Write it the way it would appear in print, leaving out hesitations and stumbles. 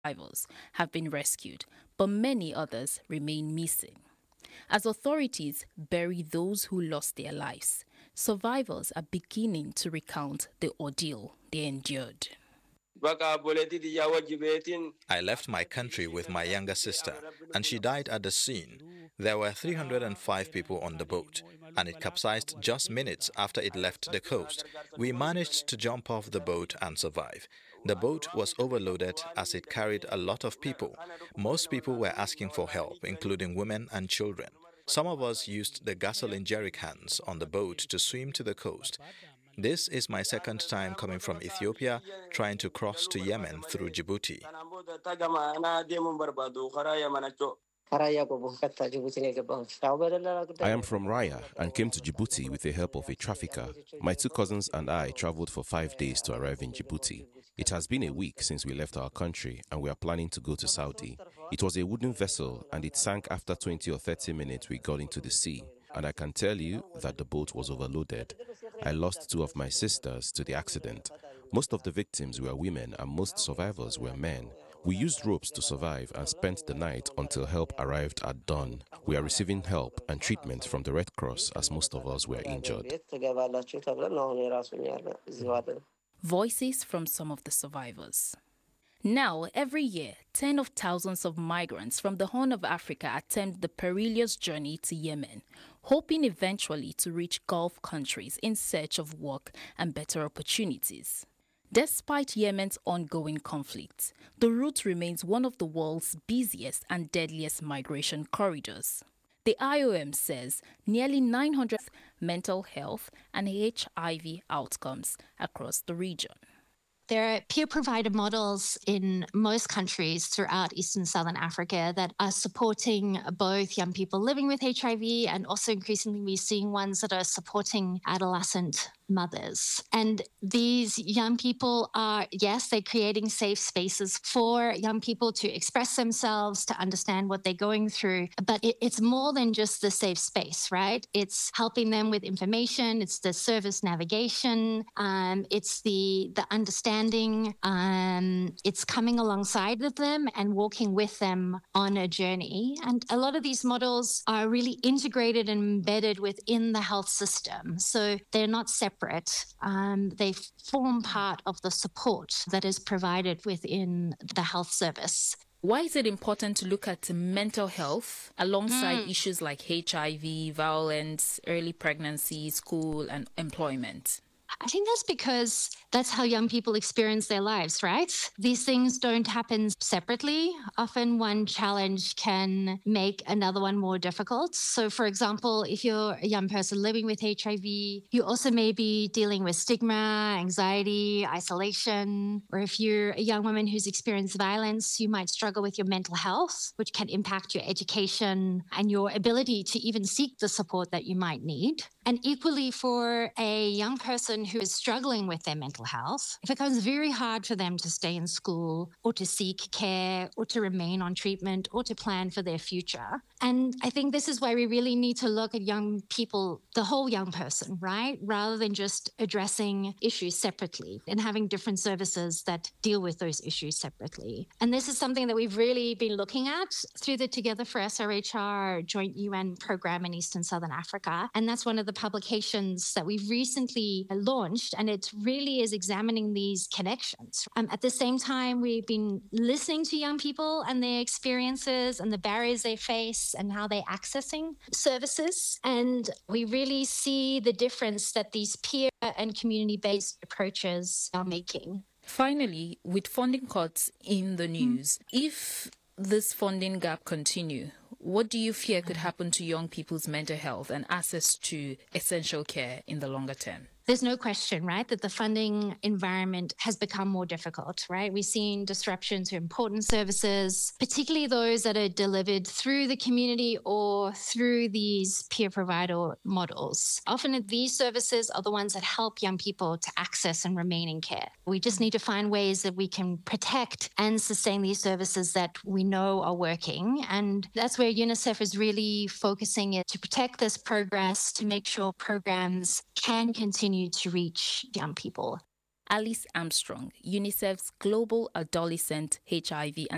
survivors have been rescued, but many others remain missing. As authorities bury those who lost their lives, survivors are beginning to recount the ordeal they endured. I left my country with my younger sister, and she died at the scene. There were 305 people on the boat, and it capsized just minutes after it left the coast. We managed to jump off the boat and survive. The boat was overloaded as it carried a lot of people. Most people were asking for help, including women and children. Some of us used the gasoline jerry cans on the boat to swim to the coast. This is my second time coming from Ethiopia, trying to cross to Yemen through Djibouti. I am from Raya and came to Djibouti with the help of a trafficker. My two cousins and I traveled for 5 days to arrive in Djibouti. It has been a week since we left our country and we are planning to go to Saudi. It was a wooden vessel and it sank after 20 or 30 minutes we got into the sea. And I can tell you that the boat was overloaded. I lost two of my sisters to the accident. Most of the victims were women and most survivors were men. We used ropes to survive and spent the night until help arrived at dawn. We are receiving help and treatment from the Red Cross as most of us were injured. Voices from some of the survivors. Now, every year, tens of thousands of migrants from the Horn of Africa attempt the perilous journey to Yemen, hoping eventually to reach Gulf countries in search of work and better opportunities. Despite Yemen's ongoing conflict, the route remains one of the world's busiest and deadliest migration corridors. The IOM says nearly 900 mental health and HIV outcomes across the region. There are peer provider models in most countries throughout Eastern Southern Africa that are supporting both young people living with HIV and also increasingly we're seeing ones that are supporting adolescent mothers. And these young people are, yes, they're creating safe spaces for young people to express themselves, to understand what they're going through. But it's more than just the safe space, right? It's helping them with information. It's the service navigation. It's the understanding. It's coming alongside of them and walking with them on a journey. And a lot of these models are really integrated and embedded within the health system. So they're not separate. They form part of the support that is provided within the health service. Why is it important to look at mental health alongside issues like HIV, violence, early pregnancy, school, and employment? I think that's because that's how young people experience their lives, right? These things don't happen separately. Often one challenge can make another one more difficult. So, for example, if you're a young person living with HIV, you also may be dealing with stigma, anxiety, isolation. Or if you're a young woman who's experienced violence, you might struggle with your mental health, which can impact your education and your ability to even seek the support that you might need. And equally for a young person who is struggling with their mental health, it becomes very hard for them to stay in school or to seek care or to remain on treatment or to plan for their future. And I think this is why we really need to look at young people, the whole young person, right? Rather than just addressing issues separately and having different services that deal with those issues separately. And this is something that we've really been looking at through the Together for SRHR joint UN program in Eastern Southern Africa. And that's one of the publications that we've recently launched, and it really is examining these connections. At the same time, we've been listening to young people and their experiences and the barriers they face and how they're accessing services. And we really see the difference that these peer and community-based approaches are making. Finally, with funding cuts in the news, if this funding gap continue, what do you fear could happen to young people's mental health and access to essential care in the longer term? There's no question, right, that the funding environment has become more difficult, right? We've seen disruption to important services, particularly those that are delivered through the community or through these peer provider models. Often these services are the ones that help young people to access and remain in care. We just need to find ways that we can protect and sustain these services that we know are working. And that's where UNICEF is really focusing it to protect this progress, to make sure programs can continue to reach young people. Alice Armstrong, UNICEF's Global Adolescent HIV and